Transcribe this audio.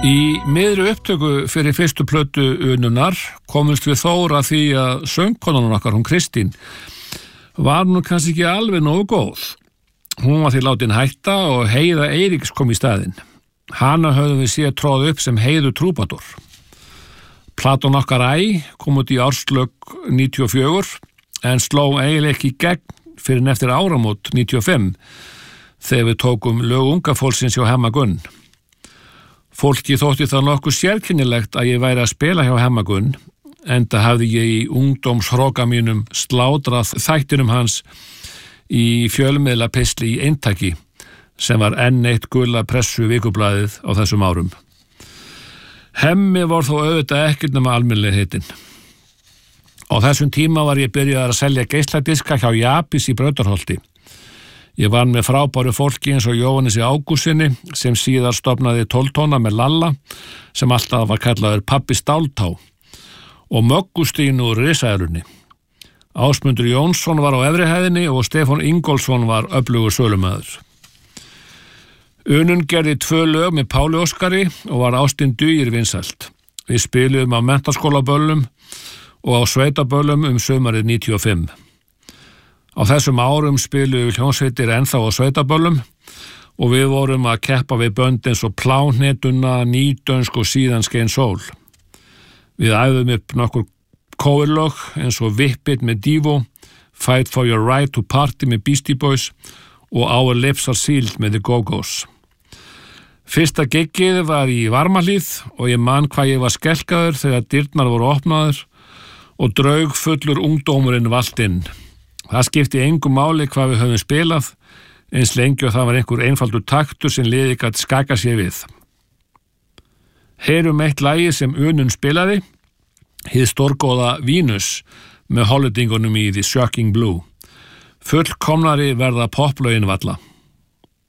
Í miðri upptöku fyrir fyrstu plötu Ununnar komumst við þóra því að söngkonan okkar, hún Kristín, var nú kannski ekki alveg nógu góð. Hún var því látin hætta og Heiða Eiríks kom í staðinn. Hana höfðum við séð tróð upp sem Heiðu Trúbadur. Platan okkar kom út í árslög 94 en sló eiginlega ekki í gegn fyrir eftir áramót 95 þegar við tókum lög unga fólksins hjá Hemma Gunn. Fólki þótti það nokkuð sérkennilegt að ég væri að spila hjá Hemma Gunn, enda hafði ég í ungdómshroka mínum slátrað þættinum hans í fjölmiðlapistli í eintaki, sem var enn eitt gula pressu vikublaðið á þessum árum. Hemmi var þó auðvitað ekkert nema almennlega heitinn. Á þessum tíma var ég byrjaður að selja geisladiska hjá Japis í Brautarholti. Ég vann með frábæru fólki eins og Jóhannesi Ágússyni sem síðar stofnaði 12 tóna með Lalla sem alltaf var kallaður Pabbi Stáltá og Möggustínu úr Risaeðlunni. Ásmundur Jónsson var á efri hæðinni og Stefán Ingólfsson var öflugur sölumæður. Unun gerði 2 lög með Páli Óskari og var Ástin dugir vinsælt. Við spiluðum á menntaskólaböllum og á sveitaböllum sumarið 95. Á þessum árum spiluðu hljómsveitir ennþá á sveitaböllum og við vorum að keppa við bönd eins og Pláhnetuna, Nýdönsk og Síðan skein sól. Við æfðum upp nokkur coverlög eins og Whip It með Divo, Fight for Your Right to Party með Beastie Boys og Our Lips Are Sealed með The Go-Go's. Fyrsta giggið var í Varmahlíð og ég man hvað ég var skelkaður þegar dyrnar voru opnaður og draug fullur ungdómurinn valt inn. Það skipti engu máli hvað við höfum spilað, eins lengi og það var einhver einfaldur taktur sem liðið gat skaka sér við. Heyrum eitt lagi sem Unun spilaði, hið stórgóða Vínus með hollendingunum í The Shocking Blue. Fullkomnari verða poplögin valla.